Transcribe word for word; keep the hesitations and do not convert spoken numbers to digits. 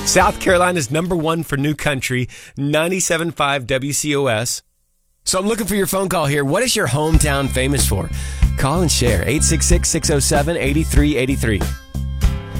South Carolina's number one for new country, ninety-seven point five W C O S. So I'm looking for your phone call here. What is your hometown famous for? Call and share, eight six six, six oh seven, eight three eight three.